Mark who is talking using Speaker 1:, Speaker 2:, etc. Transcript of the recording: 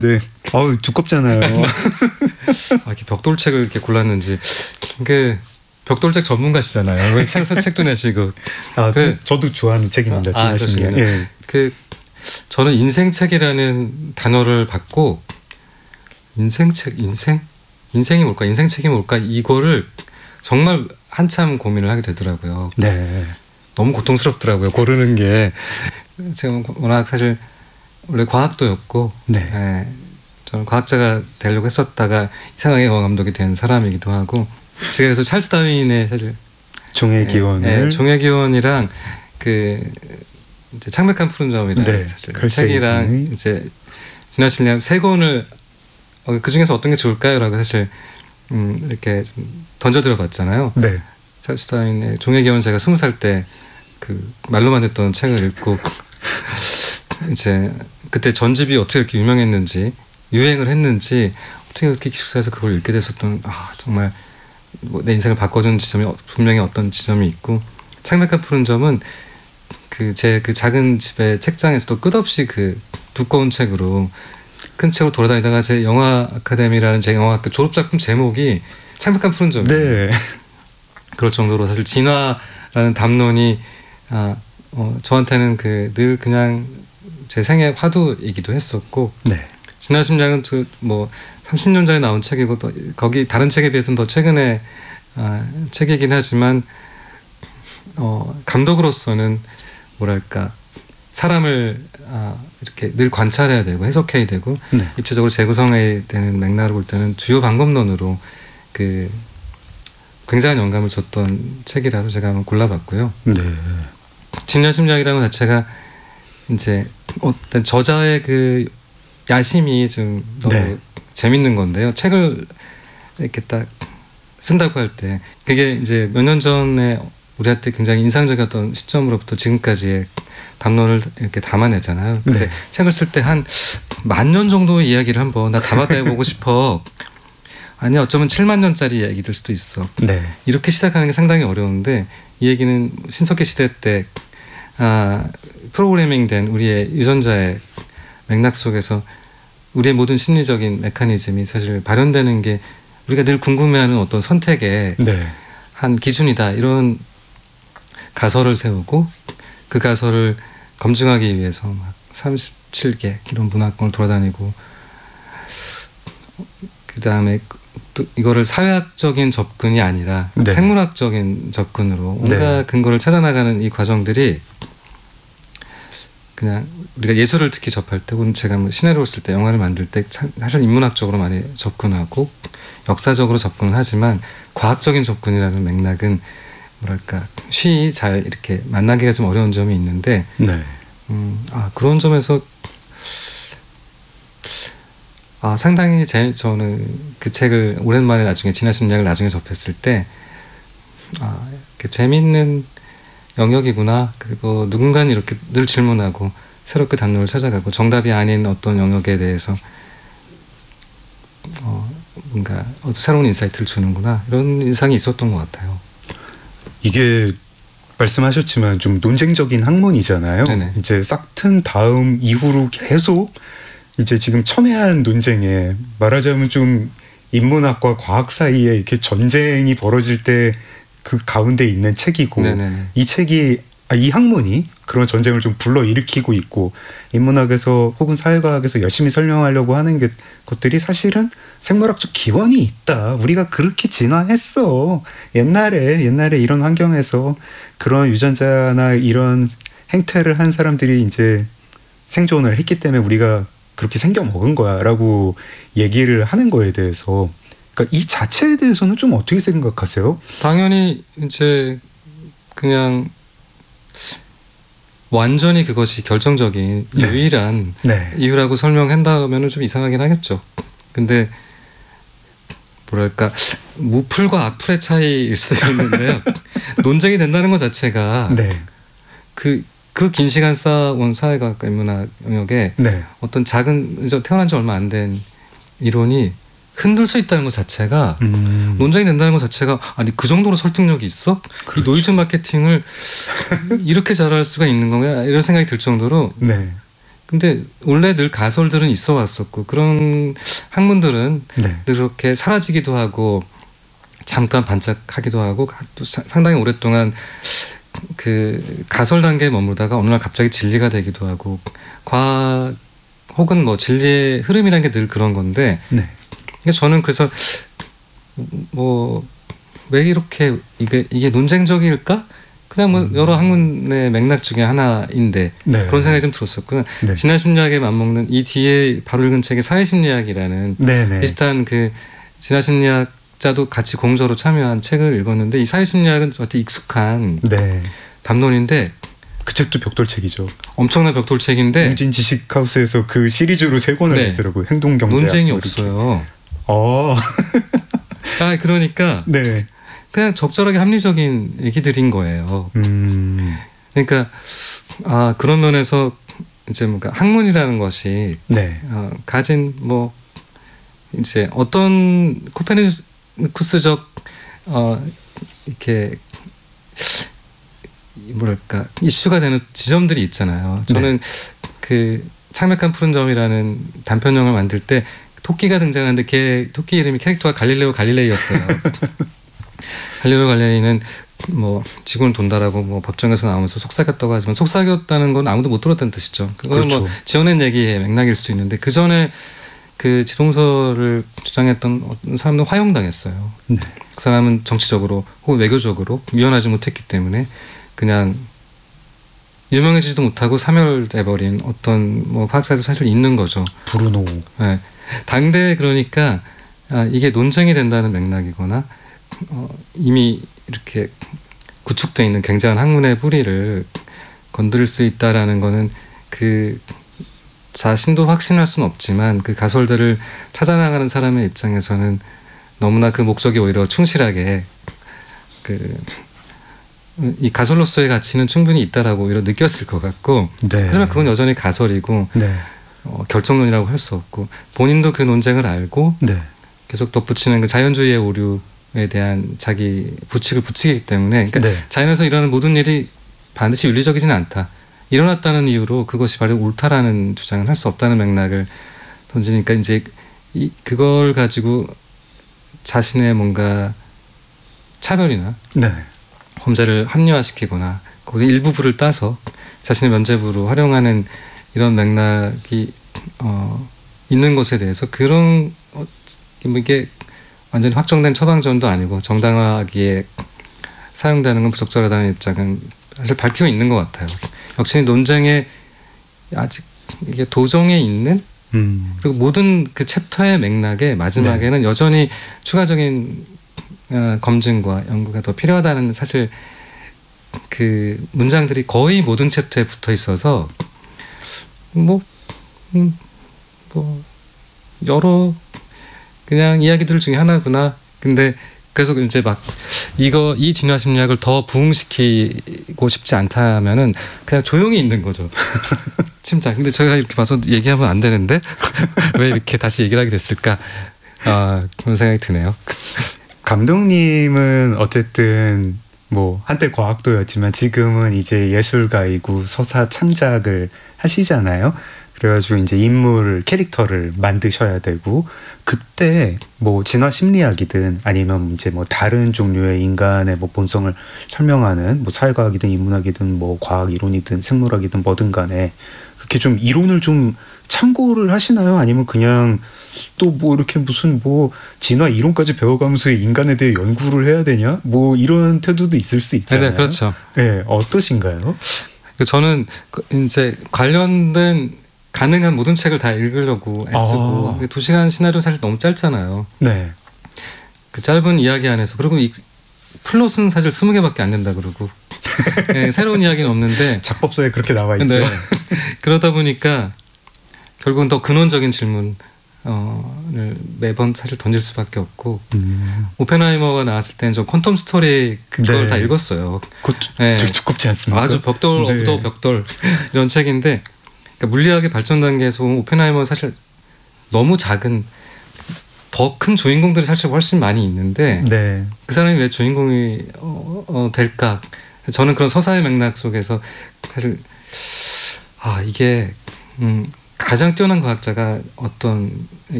Speaker 1: 네. 어우 두껍잖아요.
Speaker 2: 이렇게 벽돌책을 이렇게 골랐는지 그 벽돌책 전문가시잖아요. 책도 내시고.
Speaker 1: 저도 좋아하는 책입니다. 진화심리학. 예.
Speaker 2: 저는 인생책이라는 단어를 받고 인생이 뭘까? 인생책이 뭘까? 이거를 정말 한참 고민을 하게 되더라고요.
Speaker 1: 네.
Speaker 2: 너무 고통스럽더라고요. 고르는 게. 제가 워낙 사실 원래 과학도였고,
Speaker 1: 네.
Speaker 2: 저는 과학자가 되려고 했었다가 이상하게 영화 감독이 된 사람이기도 하고, 제가 그래서 찰스 다윈의 사실
Speaker 1: 종의 기원을
Speaker 2: 종의 기원이랑 이제 창백한 푸른 점이라는 사실 책이랑 이제 진화심리학 세 권을 그 중에서 어떤 게 좋을까요라고 사실 이렇게 좀 던져드려봤잖아요.
Speaker 1: 네.
Speaker 2: 찰스 다윈의 종의 기원 제가 20살 때 말로만 듣던 책을 읽고 이제 그때 전집이 어떻게 이렇게 유명했는지 유행을 했는지 어떻게 그렇게 기숙사에서 그걸 읽게 됐었던 정말 내 인생을 바꿔준 지점이 분명히 어떤 지점이 있고 창백한 푸른 점은 제 작은 집의 책장에서도 끝없이 두꺼운 책으로 큰 책으로 돌아다니다가 제 영화 아카데미라는 제 영화학교 졸업작품 제목이 창백한 푸른 점이에요.
Speaker 1: 네.
Speaker 2: 그럴 정도로 사실 진화라는 담론이 저한테는 늘 그냥 제 생애 화두이기도 했었고
Speaker 1: 네.
Speaker 2: 진화심리학은 30년 전에 나온 책이고 또 거기 다른 책에 비해서는 더 최근에 책이긴 하지만 감독으로서는 뭐랄까 사람을 이렇게 늘 관찰해야 되고 해석해야 되고
Speaker 1: 네.
Speaker 2: 입체적으로 재구성해야 되는 맥락을 볼 때는 주요 방법론으로 굉장한 영감을 줬던 책이라서 제가 한번 골라봤고요.
Speaker 1: 네.
Speaker 2: 진화심리학이라는 것 자체가 이제 어떤 저자의 야심이 좀 너무 재밌는 건데요. 책을 이렇게 딱 쓴다고 할 때 그게 이제 몇 년 전에 우리한테 굉장히 인상적이었던 시점으로부터 지금까지의 담론을 이렇게 담아내잖아요. 근데 책을 쓸 때 한 10,000년 정도의 이야기를 한번 나 담아내보고 싶어. 아니 어쩌면 70,000년짜리 이야기일 수도 있어.
Speaker 1: 네.
Speaker 2: 이렇게 시작하는 게 상당히 어려운데 이 얘기는 신석기 시대 때 프로그래밍된 우리의 유전자의 맥락 속에서 우리의 모든 심리적인 메커니즘이 사실 발현되는 게 우리가 늘 궁금해하는 어떤 선택의 한 기준이다. 이런 가설을 세우고 그 가설을 검증하기 위해서 막 37개 이런 문화권을 돌아다니고 그다음에 또 이거를 사회학적인 접근이 아니라 생물학적인 접근으로 온갖 근거를 찾아나가는 이 과정들이 그냥 우리가 예술을 특히 접할 때 혹은 제가 시나리오를 쓸 때 영화를 만들 때 사실 인문학적으로 많이 접근하고 역사적으로 접근을 하지만 과학적인 접근이라는 맥락은 뭐랄까 쉬이 잘 이렇게 만나기가 좀 어려운 점이 있는데 그런 점에서 상당히 저는 그 책을 오랜만에 나중에 진화심리학을 나중에 접했을 때 재미있는 영역이구나. 그리고 누군가는 이렇게 늘 질문하고 새롭게 담론을 찾아가고 정답이 아닌 어떤 영역에 대해서 뭔가 새로운 인사이트를 주는구나. 이런 인상이 있었던 것 같아요.
Speaker 1: 이게 말씀하셨지만 좀 논쟁적인 학문이잖아요.
Speaker 2: 네네.
Speaker 1: 이제 싹튼 다음 이후로 계속 이제 지금 첨예한 논쟁에 말하자면 좀 인문학과 과학 사이에 이렇게 전쟁이 벌어질 때 그 가운데 있는 책이고 이 책이 이 학문이 그런 전쟁을 좀 불러일으키고 있고 인문학에서 혹은 사회과학에서 열심히 설명하려고 하는 것들이 사실은 생물학적 기원이 있다. 우리가 그렇게 진화했어. 옛날에 이런 환경에서 그런 유전자나 이런 행태를 한 사람들이 이제 생존을 했기 때문에 우리가 그렇게 생겨 먹은 거야라고 얘기를 하는 거에 대해서 그러니까 이 자체에 대해서는 좀 어떻게 생각하세요?
Speaker 2: 당연히 이제 그냥 완전히 그것이 결정적인 유일한 이유라고 설명한다면은 좀 이상하긴 하겠죠. 근데 뭐랄까 무풀과 악풀의 차이일 수도 있는데요. 논쟁이 된다는 것 자체가 그 긴 시간 쌓아온 사회과학과 인문학 영역에 어떤 작은 태어난 지 얼마 안 된 이론이 흔들 수 있다는 것 자체가 논쟁이 된다는 것 자체가 아니 그 정도로 설득력이 있어? 이 노이즈 마케팅을 이렇게 잘할 수가 있는 건가? 이런 생각이 들 정도로 근데 원래 늘 가설들은 있어 왔었고 그런 학문들은
Speaker 1: 네.
Speaker 2: 늘 그렇게 사라지기도 하고 잠깐 반짝하기도 하고 또 상당히 오랫동안 그 가설 단계에 머물다가 어느 날 갑자기 진리가 되기도 하고 과학 혹은 뭐 진리의 흐름이라는 게 늘 그런 건데
Speaker 1: 네.
Speaker 2: 저는 그래서 뭐 왜 이렇게 이게 논쟁적일까? 그냥 뭐 여러 학문의 맥락 중에 하나인데
Speaker 1: 네.
Speaker 2: 그런 생각이 좀 들었었고요.
Speaker 1: 네.
Speaker 2: 진화심리학에 맞먹는 이 뒤에 바로 읽은 책이 사회심리학이라는
Speaker 1: 네. 네.
Speaker 2: 비슷한 그 진화심리학자도 같이 공저로 참여한 책을 읽었는데 이 사회심리학은 저한테 익숙한
Speaker 1: 네.
Speaker 2: 담론인데
Speaker 1: 그 책도 벽돌책이죠.
Speaker 2: 엄청난 벽돌책인데
Speaker 1: 웅진 지식하우스에서 그 시리즈로 3권을
Speaker 2: 네.
Speaker 1: 냈더라고요. 행동경제학.
Speaker 2: 논쟁이
Speaker 1: 뭐 이렇게.
Speaker 2: 없어요.
Speaker 1: 어.
Speaker 2: 그러니까
Speaker 1: 네.
Speaker 2: 그냥 적절하게 합리적인 얘기들인 거예요. 그러니까 그런 면에서 이제 뭔가 학문이라는 것이
Speaker 1: 네.
Speaker 2: 가진 뭐 이제 어떤 코페르니쿠스적 이렇게 뭐랄까 이슈가 되는 지점들이 있잖아요. 저는 그 창백한 푸른 점이라는 단편 영화를 만들 때 토끼가 등장하는데 토끼 이름이 캐릭터가 갈릴레오 갈릴레이였어요. 갈릴레오 갈릴레이는 뭐 지구는 돈다라고 뭐 법정에서 나오면서 속삭였다고 하지만 속삭였다는 건 아무도 못 들었다는 뜻이죠. 그건
Speaker 1: 그렇죠.
Speaker 2: 뭐 지어낸 얘기의 맥락일 수도 있는데 그 전에 그 지동설을 주장했던 어떤 사람은 화형당했어요.
Speaker 1: 네.
Speaker 2: 그 사람은 정치적으로 혹은 외교적으로 유연하지 못했기 때문에 그냥 유명해지지도 못하고 사멸돼버린 어떤 뭐 과학자도 사실 있는 거죠.
Speaker 1: 브루노.
Speaker 2: 네. 당대에 그러니까 이게 논쟁이 된다는 맥락이거나 이미 이렇게 구축되어 있는 굉장한 학문의 뿌리를 건드릴 수 있다라는 거는 그 자신도 확신할 수는 없지만 그 가설들을 찾아나가는 사람의 입장에서는 너무나 그 목적이 오히려 충실하게 이 가설로서의 가치는 충분히 있다라고 오히려 느꼈을 것 같고
Speaker 1: 네.
Speaker 2: 하지만 그건 여전히 가설이고
Speaker 1: 네.
Speaker 2: 결정론이라고 할 수 없고 본인도 그 논쟁을 알고
Speaker 1: 네.
Speaker 2: 계속 덧붙이는 그 자연주의의 오류에 대한 자기 부칙을 붙이기 때문에 그러니까
Speaker 1: 네.
Speaker 2: 자연에서 일어나는 모든 일이 반드시 윤리적이지는 않다. 일어났다는 이유로 그것이 바로 옳다라는 주장을 할 수 없다는 맥락을 던지니까 이제 그걸 가지고 자신의 뭔가 차별이나
Speaker 1: 네.
Speaker 2: 범죄를 합리화시키거나 거기 일부분을 따서 자신의 면죄부로 활용하는 이런 맥락이 있는 것에 대해서 그런 이게 완전히 확정된 처방전도 아니고 정당화하기에 사용되는 건 부적절하다는 입장은 사실 밝히고 있는 것 같아요. 역시 논쟁에 아직 이게 도정에 있는 그리고 모든 그 챕터의 맥락의 마지막에는 여전히 추가적인 검증과 연구가 더 필요하다는 사실 그 문장들이 거의 모든 챕터에 붙어 있어서 뭐 여러 그냥 이야기들 중에 하나구나. 근데 그래서 이제 막 이 진화 심리학을 더 부흥시키고 싶지 않다면은 그냥 조용히 있는 거죠. 침착. 근데 제가 이렇게 봐서 얘기하면 안 되는데 왜 이렇게 다시 얘기를 하게 됐을까? 그런 생각이 드네요.
Speaker 1: 감독님은 어쨌든 뭐 한때 과학도였지만 지금은 이제 예술가이고 서사 창작을 하시잖아요. 그래가지고 이제 인물 캐릭터를 만드셔야 되고 그때 뭐 진화 심리학이든 아니면 이제 뭐 다른 종류의 인간의 뭐 본성을 설명하는 뭐 사회과학이든 인문학이든 뭐 과학 이론이든 생물학이든 뭐든 간에 그렇게 좀 이론을 좀 참고를 하시나요? 아니면 그냥 또 뭐 이렇게 무슨 뭐 진화 이론까지 배워가면서 인간에 대해 연구를 해야 되냐? 뭐 이런 태도도 있을 수 있잖아요.
Speaker 2: 네, 그렇죠.
Speaker 1: 네, 어떠신가요?
Speaker 2: 저는 이제 관련된 가능한 모든 책을 다 읽으려고 애쓰고 2시간 시나리오 사실 너무 짧잖아요.
Speaker 1: 네.
Speaker 2: 그 짧은 이야기 안에서 그리고 플롯은 사실 20개밖에 안 된다 그러고 네, 새로운 이야기는 없는데
Speaker 1: 작법서에 그렇게 나와 있죠.
Speaker 2: 네. 그러다 보니까 결국은 더 근원적인 질문을 매번 사실 던질 수밖에 없고 오펜하이머가 나왔을 때는 저 퀀텀 스토리 그걸 다 읽었어요.
Speaker 1: 그것도 되게 두껍지 않습니까?
Speaker 2: 아주 벽돌 오브더 벽돌 이런 책인데 그러니까 물리학의 발전 단계에서 보면 오펜하이머는 사실 너무 작은 더 큰 주인공들이 사실 훨씬 많이 있는데 그 사람이 왜 주인공이 될까? 저는 그런 서사의 맥락 속에서 사실 이게 가장 뛰어난 과학자가 어떤